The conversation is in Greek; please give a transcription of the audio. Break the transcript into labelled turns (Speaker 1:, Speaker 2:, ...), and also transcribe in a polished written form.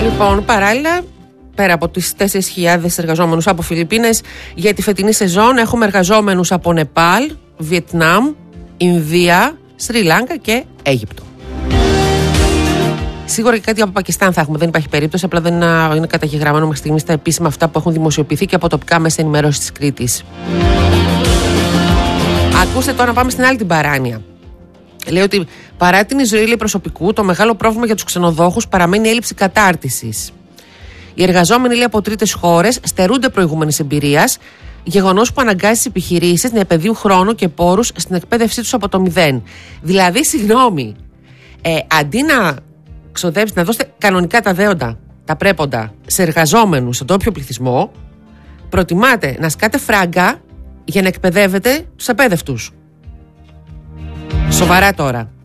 Speaker 1: Λοιπόν, παράλληλα, πέρα από τις 4.000 εργαζόμενους από Φιλιππίνες, για τη φετινή σεζόν έχουμε εργαζόμενους από Νεπάλ, Βιετνάμ, Ινδία, Σρι Λάγκα και Αίγυπτο. Σίγουρα και κάτι από Πακιστάν θα έχουμε, δεν υπάρχει περίπτωση, απλά δεν είναι καταγεγραμμένο μέχρι στιγμή στα επίσημα αυτά που έχουν δημοσιοποιηθεί και από τοπικά μέσα ενημέρωσης της Κρήτης. Ακούστε τώρα, να πάμε στην άλλη την παράνοια. Λέει ότι παρά την εισρωή προσωπικού, το μεγάλο πρόβλημα για τους ξενοδόχους παραμένει η έλλειψη κατάρτισης. Οι εργαζόμενοι, λέει, από τρίτες χώρες στερούνται προηγούμενης εμπειρίας, γεγονός που αναγκάζει τις επιχειρήσεις να επενδύουν χρόνο και πόρους στην εκπαίδευσή τους από το μηδέν. Δηλαδή, συγγνώμη, αντί να ξοδέψετε, να δώσετε κανονικά τα δέοντα, τα πρέποντα σε εργαζόμενους, στον τόπιο πληθυσμό, προτιμάτε να σκάτε φράγκα για να εκπαιδεύετε τους απέδευτους. Σοβαρά τώρα.